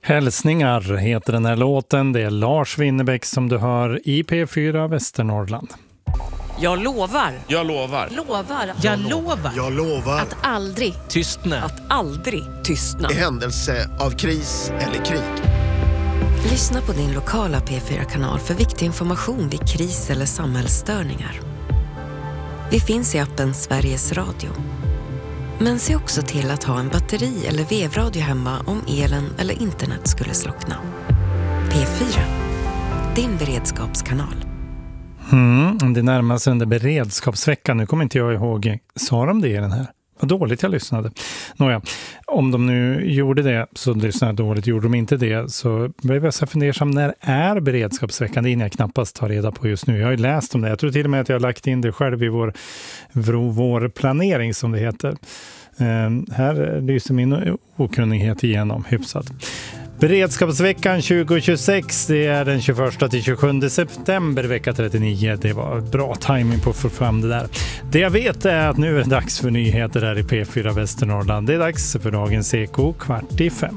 Hälsningar heter den här låten. Det är Lars Winnerbäck som du hör i P4 Västernorrland. Jag lovar. Jag lovar. Lovar. Jag lovar. Jag lovar. Att aldrig Tystna. Att aldrig tystna. I händelse av kris eller krig. Lyssna på din lokala P4-kanal för viktig information vid kris eller samhällsstörningar. Vi finns i appen Sveriges Radio. Men se också till att ha en batteri- eller vevradio hemma om elen eller internet skulle slockna. P4, din beredskapskanal. Det närmar sig under beredskapsveckan. Nu kommer inte jag ihåg. Sa de det i den här? Vad dåligt jag lyssnade. Nåja, om de nu gjorde det så lyssnade jag dåligt. Gjorde de inte det så blev jag så fundersam. När är beredskapsveckan? Det är jag knappast tar reda på just nu. Jag har ju läst om det. Jag tror till och med att jag har lagt in det själv i vår planering som det heter. Här lyser min okunnighet igenom hyfsat. Beredskapsveckan 2026, det är den 21 till 27 september vecka 39. Det var bra timing på att få fram det där. Det jag vet är att nu är det dags för nyheter här i P4 Västernorrland. Det är dags för dagens Eko 4:45.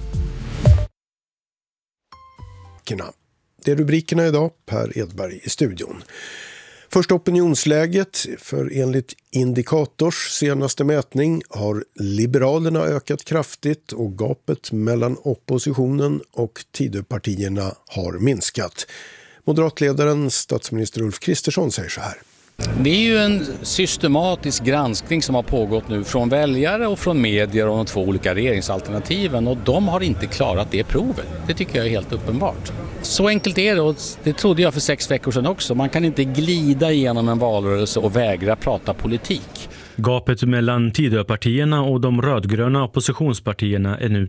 Det är rubrikerna idag, Per Edberg i studion. Först opinionsläget, för enligt Indikators senaste mätning har Liberalerna ökat kraftigt och gapet mellan oppositionen och Tidöpartierna har minskat. Moderatledaren statsminister Ulf Kristersson säger så här. Det är ju en systematisk granskning som har pågått nu från väljare och från medier och de två olika regeringsalternativen och de har inte klarat det provet. Det tycker jag är helt uppenbart. Så enkelt är det och det trodde jag för 6 veckor sedan också. Man kan inte glida igenom en valrörelse och vägra prata politik. Gapet mellan Tidöpartierna och de rödgröna oppositionspartierna är nu